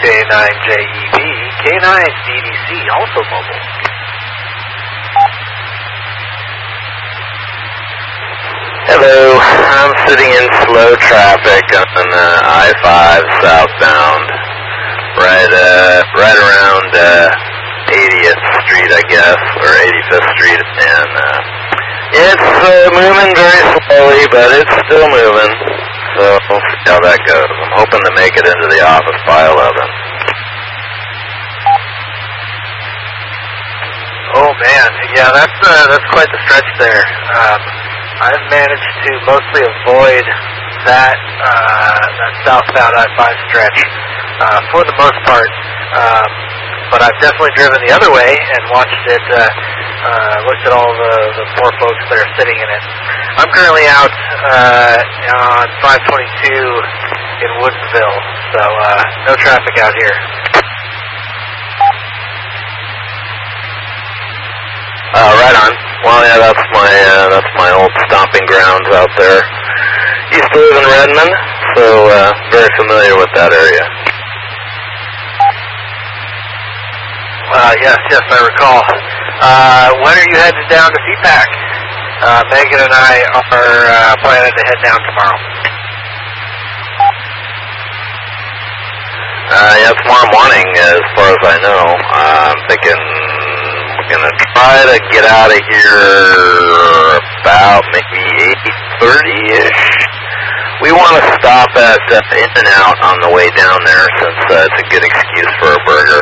K9JEB, K9DDC, also mobile. Hello, I'm sitting in slow traffic on I-5 southbound, right around 80th Street, I guess, or 85th Street, and it's moving very slowly, but it's still moving, so we'll see how that goes. I'm hoping to make it into the office by 11. Oh man, yeah, that's quite the stretch there. I've managed to mostly avoid that southbound I-5 stretch for the most part, but I've definitely driven the other way and watched it, looked at all the poor folks that are sitting in it. I'm currently out on 522 in Woodinville, so no traffic out here. Right on. Well, yeah, that's my old stomping grounds out there. Used to live in Redmond, so very familiar with that area. Yes, I recall. When are you headed down to CPAC? Megan and I are planning to head down tomorrow. Yeah, tomorrow morning, as far as I know. I'm thinking we're going to try to get out of here about maybe 8:30-ish. We want to stop at In-N-Out on the way down there, since it's a good excuse for a burger.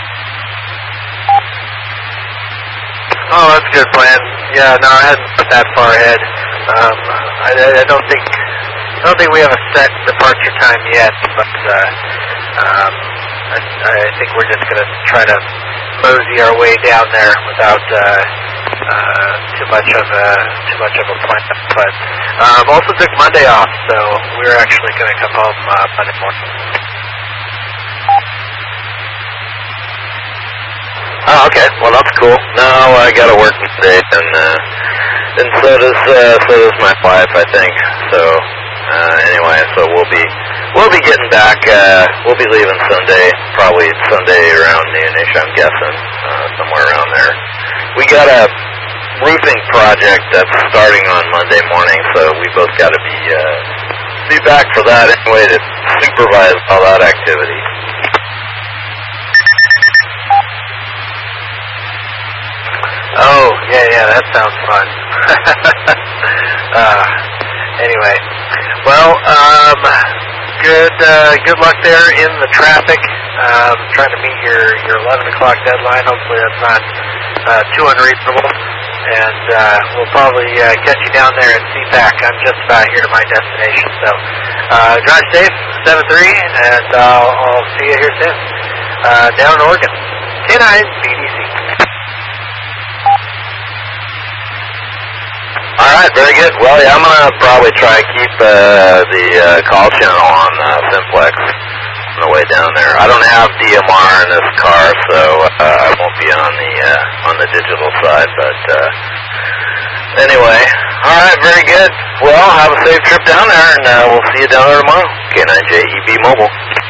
Oh, that's a good plan. Yeah, no, I hadn't put that far ahead. I don't think we have a set departure time yet, but I think we're just going to try to mosey our way down there without too much of a plan. But also took Monday off, so we're actually going to come home Monday morning. Oh, okay. Well, that's cool. No, I got to work today, and so does my wife, I think. So anyway, so we'll be getting back. We'll be leaving Sunday, probably Sunday around noonish, I'm guessing, somewhere around there. We got a roofing project that's starting on Monday morning, so we both got to be back for that anyway to supervise all that activity. Oh, yeah, that sounds fun. Anyway, well, good luck there in the traffic. Trying to meet your 11 o'clock deadline. Hopefully that's not too unreasonable. And we'll probably catch you down there at CPAC. I'm just about here to my destination. So drive safe, 7-3, and I'll see you here soon. Down in Oregon. K9DDC. All right, very good. Well, yeah, I'm going to probably try to keep the call channel on Simplex on the way down there. I don't have DMR in this car, so I won't be on the digital side. But anyway, all right, very good. Well, have a safe trip down there, and we'll see you down there tomorrow. K9JEB Mobile.